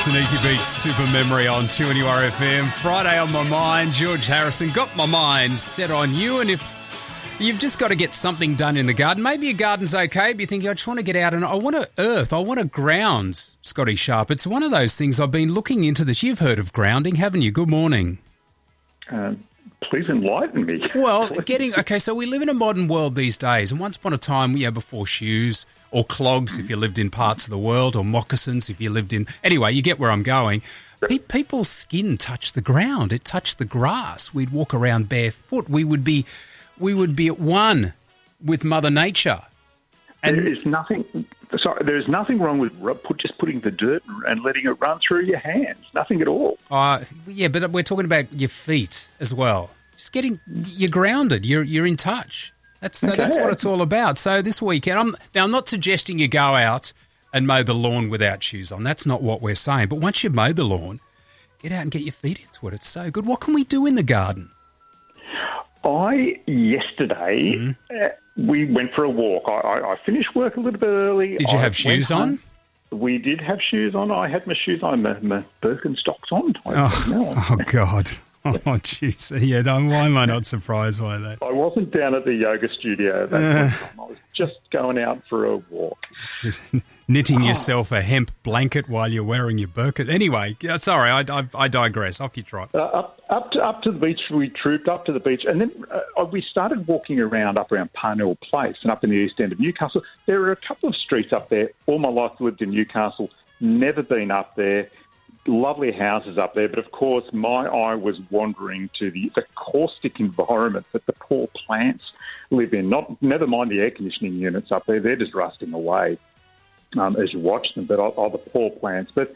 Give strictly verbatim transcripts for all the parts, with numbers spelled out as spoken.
It's an Easy Beat Super Memory on two N U R F M. Friday on my mind. George Harrison got my mind set on you, and if you've just got to get something done in the garden, maybe your garden's okay, but you think, I just want to get out and I want to earth, I want to ground, Scotty Sharp. It's one of those things I've been looking into this. You've heard of grounding, haven't you? Good morning. Uh, please enlighten me. Well, getting okay. So we live in a modern world these days, and once upon a time, yeah, before shoes or clogs, if you lived in parts of the world, or moccasins, if you lived in. Anyway, you get where I'm going. Pe- people's skin touched the ground. It touched the grass. We'd walk around barefoot. We would be, we would be at one with Mother Nature. And there is nothing. Sorry, there is nothing wrong with put, just putting the dirt and letting it run through your hands. Nothing at all. Uh, yeah, but we're talking about your feet as well. Just getting, you're grounded. You're you're in touch. That's uh, okay. that's what it's all about. So this weekend, I'm now I'm not suggesting you go out and mow the lawn without shoes on. That's not what we're saying. But once you mow the lawn, get out and get your feet into it. It's so good. What can we do in the garden? I yesterday mm-hmm. uh, we went for a walk. I, I, I finished work a little bit early. Did you I have shoes on? We did have shoes on. I had my shoes on, my, my Birkenstocks on. Oh, oh God. Oh, jeez. Yeah, no, why am I not surprised by that? I wasn't down at the yoga studio at that uh, time. I was just going out for a walk. Knitting oh. yourself a hemp blanket while you're wearing your Birkin. Anyway, sorry, I, I, I digress. Off you trot. Uh, up, up, to, up to the beach, we trooped up to the beach, and then uh, we started walking around up around Parnell Place and up in the east end of Newcastle. There are a couple of streets up there. All my life I lived in Newcastle, never been up there. Lovely houses up there, but of course my eye was wandering to the, the caustic environment that the poor plants live in. Not, never mind the air conditioning units up there; they're just rusting away um, as you watch them. But are the poor plants. But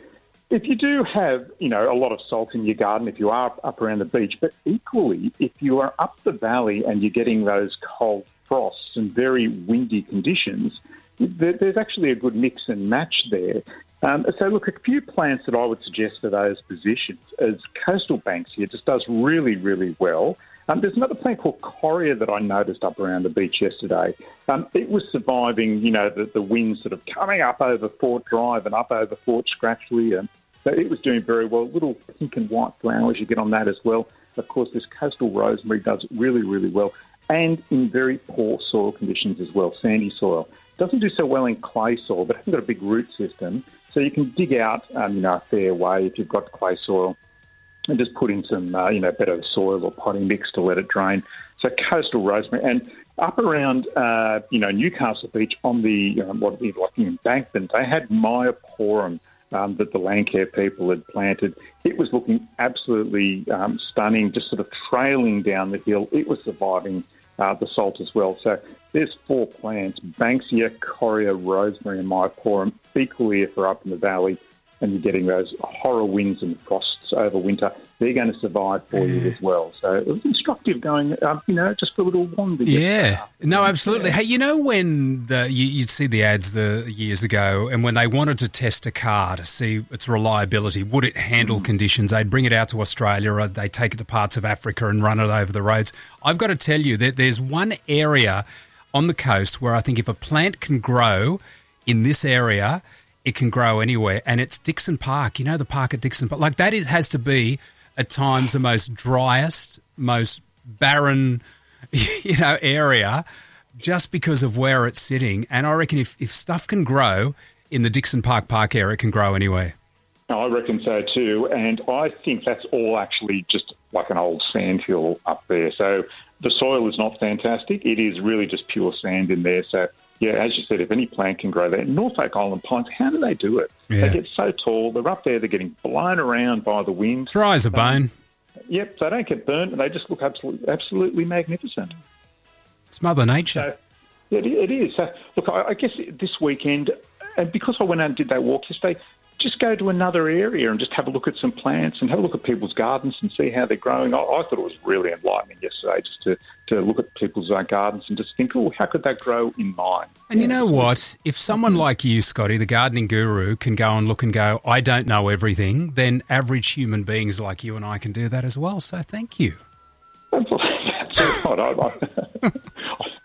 if you do have, you know, a lot of salt in your garden, if you are up around the beach, but equally if you are up the valley and you're getting those cold frosts and very windy conditions, there, there's actually a good mix and match there. Um, so, look, a few plants that I would suggest for those positions is Coastal Banksia just does really, really well. Um, there's another plant called Coria that I noticed up around the beach yesterday. Um, it was surviving, you know, the, the wind sort of coming up over Fort Drive and up over Fort Scratchley. And so it was doing very well. Little pink and white flowers you get on that as well. Of course, this Coastal Rosemary does really, really well. And in very poor soil conditions as well, sandy soil. Doesn't do so well in clay soil, but hasn't got a big root system. So you can dig out, um, you know, a fair way if you've got clay soil and just put in some, uh, you know, better soil or potting mix to let it drain. So Coastal Rosemary. And up around, uh, you know, Newcastle Beach on the, um, what is like the embankment, they had Myoporum um, that the Landcare people had planted. It was looking absolutely um, stunning, just sort of trailing down the hill. It was surviving Uh, the salt as well. So there's four plants, Banksia, Coria, Rosemary and Myoporum, equally if they're up in the valley and you're getting those horror winds and frosts over winter, they're going to survive for you as well. So it was instructive going, um, you know, just for a little wander. Yeah, no, absolutely. Yeah. Hey, you know when the, you, you'd see the ads the years ago and when they wanted to test a car to see its reliability, would it handle mm. conditions, they'd bring it out to Australia or they'd take it to parts of Africa and run it over the roads. I've got to tell you that there's one area on the coast where I think if a plant can grow in this area, it can grow anywhere, and it's Dixon Park. You know the park at Dixon Park? Like that is, has to be at times the most driest, most barren, you know, area just because of where it's sitting. And I reckon if, if stuff can grow in the Dixon Park Park area, it can grow anywhere. I reckon so too, and I think that's all actually just like an old sandhill up there. So the soil is not fantastic. It is really just pure sand in there, so yeah, as you said, if any plant can grow there. Norfolk Island pines, how do they do it? Yeah. They get so tall. They're up there. They're getting blown around by the wind. Dry as a bone. Um, yep, they don't get burnt, and they just look absolutely, absolutely magnificent. It's Mother Nature. So, it, it is. So, look, I, I guess this weekend, and because I went out and did that walk yesterday, just go to another area and just have a look at some plants and have a look at people's gardens and see how they're growing. I, I thought it was really enlightening yesterday just to, to look at people's uh, gardens and just think, oh, how could that grow in mine? And yeah. You know what? If someone like you, Scotty, the gardening guru, can go and look and go, I don't know everything, then average human beings like you and I can do that as well. So thank you. That's, that's right. I, I,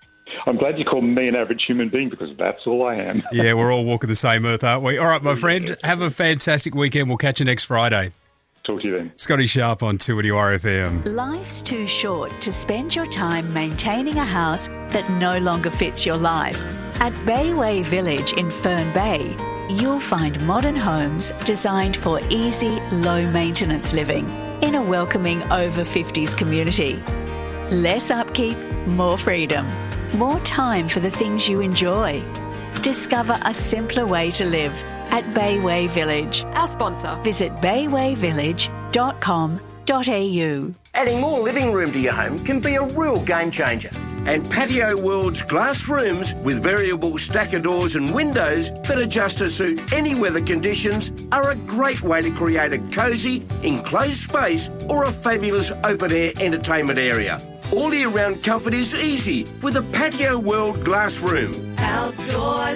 I'm glad you called me an average human being because that's all I am. Yeah, we're all walking the same earth, aren't we? All right, my friend, have a fantastic weekend. We'll catch you next Friday. Talk to you then. Scotty Sharp on two N U R F M. Life's too short to spend your time maintaining a house that no longer fits your life. At Bayway Village in Fern Bay, you'll find modern homes designed for easy, low-maintenance living in a welcoming over fifties community. Less upkeep, more freedom, more time for the things you enjoy. Discover a simpler way to live at Bayway Village. Our sponsor. Visit bayway village dot com dot a u. Adding more living room to your home can be a real game changer. And Patio World's glass rooms with variable stacker doors and windows that adjust to suit any weather conditions are a great way to create a cosy, enclosed space or a fabulous open-air entertainment area. All year-round comfort is easy with a Patio World glass room. Outdoor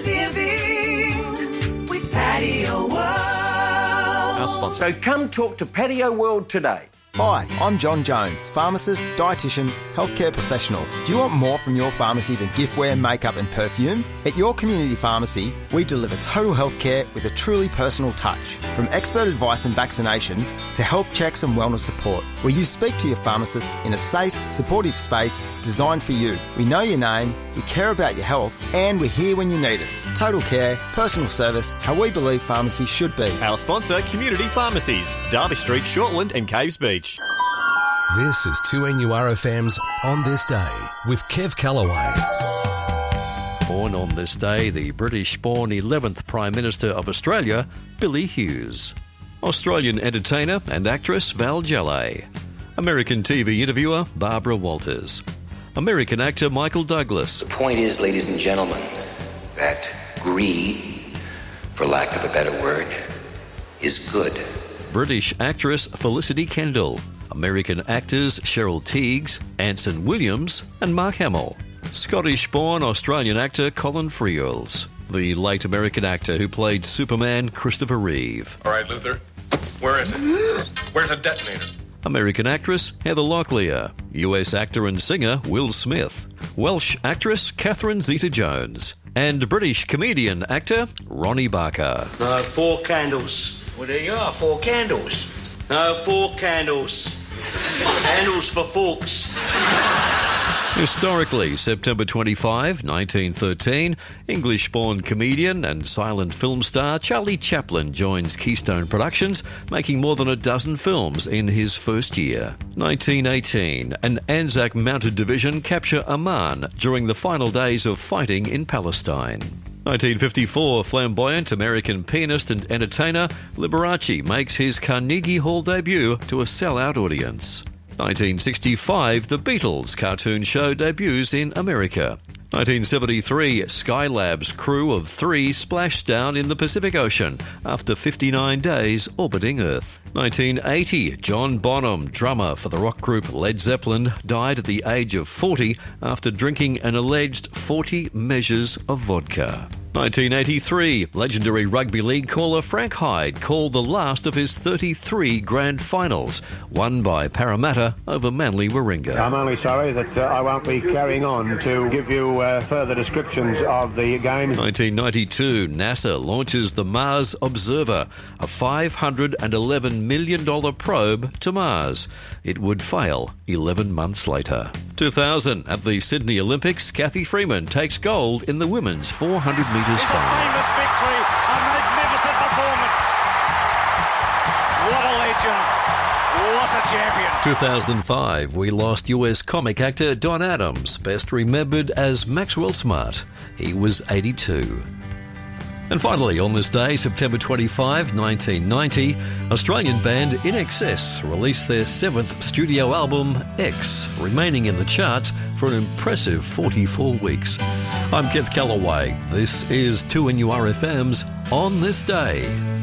living with Patio World. Our sponsor. So come talk to Patio World today. Hi, I'm John Jones, pharmacist, dietitian, healthcare professional. Do you want more from your pharmacy than giftware, makeup and perfume? At your community pharmacy, we deliver total healthcare with a truly personal touch. From expert advice and vaccinations to health checks and wellness support, where you speak to your pharmacist in a safe, supportive space designed for you. We know your name, we care about your health, and we're here when you need us. Total care, personal service, how we believe pharmacy should be. Our sponsor, Community Pharmacies, Derby Street, Shortland and Caves Beach. This is two N U R F M's On This Day with Kev Callaway. Born on this day, the British-born eleventh Prime Minister of Australia, Billy Hughes. Australian entertainer and actress Val Jellay. American T V interviewer Barbara Walters. American actor Michael Douglas. The point is, ladies and gentlemen, that greed, for lack of a better word, is good. British actress Felicity Kendall. American actors Cheryl Teagues, Anson Williams and Mark Hamill. Scottish-born Australian actor Colin Friels. The late American actor who played Superman Christopher Reeve. All right, Luther, where is it? Where's a detonator? American actress Heather Locklear. U S actor and singer Will Smith. Welsh actress Catherine Zeta-Jones. And British comedian actor Ronnie Barker. No, four candles. Well, there you are, four candles. No, four candles. Handles for forks. Historically, September twenty-fifth, nineteen thirteen, English-born comedian and silent film star Charlie Chaplin joins Keystone Productions, making more than a dozen films in his first year. nineteen eighteen, an Anzac Mounted Division capture Amman during the final days of fighting in Palestine. nineteen fifty-four, flamboyant American pianist and entertainer Liberace makes his Carnegie Hall debut to a sellout audience. nineteen sixty-five, The Beatles cartoon show debuts in America. nineteen seventy-three, Skylab's crew of three splashed down in the Pacific Ocean after fifty-nine days orbiting Earth. nineteen eighty, John Bonham, drummer for the rock group Led Zeppelin, died at the age of forty after drinking an alleged forty measures of vodka. nineteen eighty-three, legendary rugby league caller Frank Hyde called the last of his thirty-three grand finals, won by Parramatta over Manly Warringah. I'm only sorry that uh, I won't be carrying on to give you uh, further descriptions of the game. nineteen ninety-two, NASA launches the Mars Observer, a five hundred eleven million dollars probe to Mars. It would fail eleven months later. two thousand, at the Sydney Olympics, Kathy Freeman takes gold in the women's four hundred metres final. Famous victory, a magnificent performance. What a legend. What a champion. two thousand five, we lost U S comic actor Don Adams, best remembered as Maxwell Smart. He was eighty-two. And finally, on this day, September twenty-fifth, nineteen ninety, Australian band In Excess released their seventh studio album, X, remaining in the charts for an impressive forty-four weeks. I'm Kev Callaway. This is two N U R F M's On This Day.